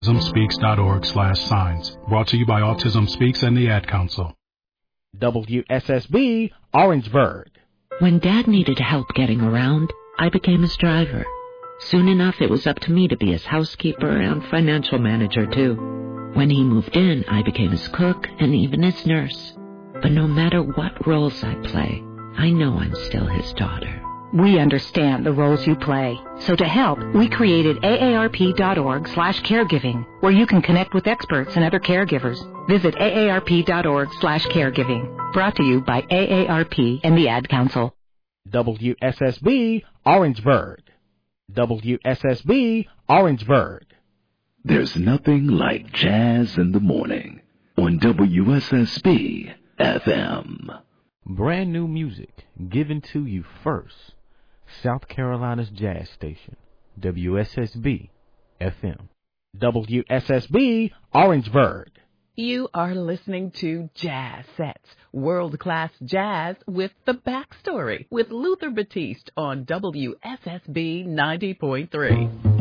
AutismSpeaks.org/signs. Brought to you by Autism Speaks and the Ad Council. WSSB, Orangeburg. When Dad needed help getting around, I became his driver. Soon enough, it was up to me to be his housekeeper and financial manager, too. When he moved in, I became his cook and even his nurse. But no matter what roles I play, I know I'm still his daughter. We understand the roles you play. So to help, we created aarp.org/caregiving, where you can connect with experts and other caregivers. Visit aarp.org/caregiving. Brought to you by AARP and the Ad Council. WSSB, Orangeburg. WSSB, Orangeburg. There's nothing like jazz in the morning on WSSB FM. Brand new music given to you first. South Carolina's jazz station, WSSB FM. WSSB, Orangeburg. You are listening to Jazz Sets, world-class jazz with the backstory, with Luther Batiste on WSSB 90.3.